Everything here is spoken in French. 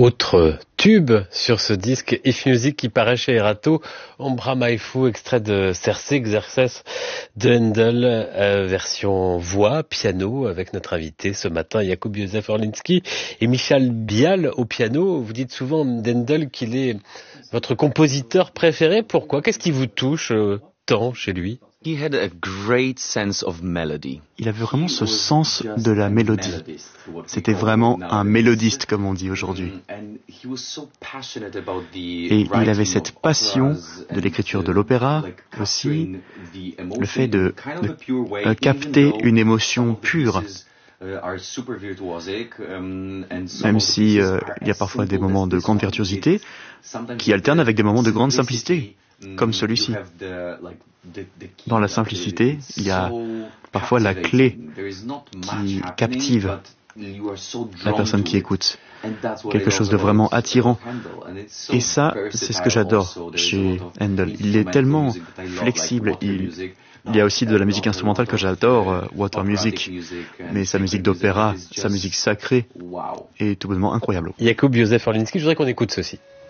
Autre tube sur ce disque If Music qui paraît chez Erato, Ombra Mai Fu, extrait de Circe Exercesse de Handel, version voix, piano, avec notre invité ce matin, Jakub Józef Orliński et Michal Bial au piano. Vous dites souvent d'Handel qu'il est votre compositeur préféré. Pourquoi? Qu'est-ce qui vous touche tant chez lui? Il avait vraiment ce sens de la mélodie. C'était vraiment un mélodiste, comme on dit aujourd'hui. Et il avait cette passion de l'écriture de l'opéra, aussi le fait de capter une émotion pure. Même si il y a parfois des moments de grande virtuosité qui alternent avec des moments de grande simplicité, comme celui-ci. Dans la simplicité, il y a parfois la clé qui captive la personne qui écoute. Quelque chose de vraiment attirant. Et ça, c'est ce que j'adore chez Handel. Il est tellement flexible. Il y a aussi de la musique instrumentale que j'adore, Water Music, mais sa musique d'opéra, sa musique sacrée est tout bonnement incroyable. Jakub Józef Orliński, je voudrais qu'on écoute ceci.